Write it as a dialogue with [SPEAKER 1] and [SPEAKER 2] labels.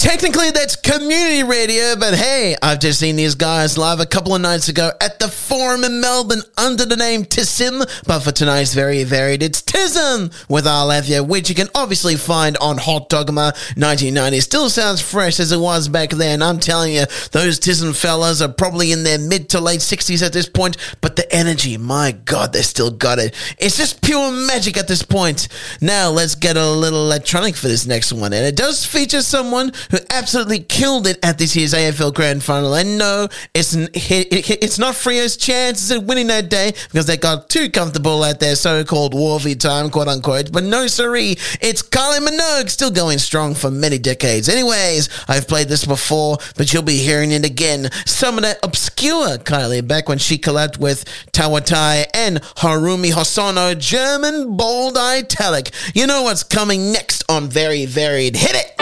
[SPEAKER 1] Technically, that's community radio, but hey, I've just seen these guys live a couple of nights ago at the Forum in Melbourne under the name Tism, but for tonight's Very Varied, it's Tism with Olivia, which you can obviously find on Hot Dogma 1990. Still sounds fresh as it was back then. I'm telling you, those Tism fellas are probably in their mid to late 60s at this point, but the energy, my God, they still got it. It's just pure magic at this point. Now, let's get a little electronic for this next one, and it does feature someone who absolutely killed it at this year's AFL Grand Final. And no, it's not Freo's chances at winning that day because they got too comfortable at their so-called Warvie time, quote unquote. But no, siree, it's Kylie Minogue, still going strong for many decades. Anyways, I've played this before, but you'll be hearing it again. Some of that obscure Kylie back when she collabed with Tawatai and Harumi Hosono, German bold italic. You know what's coming next on Very Varied. Hit it!